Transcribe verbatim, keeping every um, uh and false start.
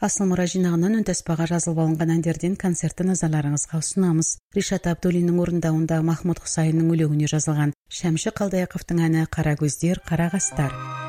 Асыл мұра жинағынан үнтаспаға жазылып алынған әндерден концертті назарларыңызға ұсынамыз. Ришат Абдуллиннің орындауында Махмуд Хусайынның өлеңіне жазылған Шәмші Қалдаяқовтың әні «Қара көздер, қара қастар».